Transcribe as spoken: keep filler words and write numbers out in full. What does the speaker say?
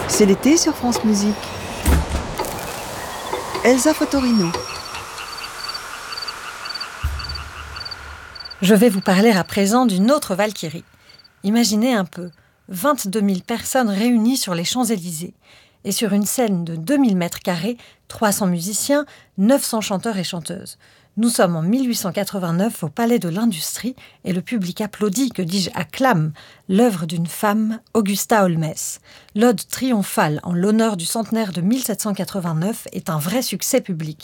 C'est l'été sur France Musique. Elsa Fotorino. Je vais vous parler à présent d'une autre Valkyrie. Imaginez un peu, vingt-deux mille personnes réunies sur les Champs-Élysées. Et sur une scène de deux mille mètres carrés, trois cents musiciens, neuf cents chanteurs et chanteuses. Nous sommes en mille huit cent quatre-vingt-neuf au Palais de l'Industrie et le public applaudit, que dis-je, acclame, l'œuvre d'une femme, Augusta Holmès. L'ode triomphale en l'honneur du centenaire de mille sept cent quatre-vingt-neuf est un vrai succès public.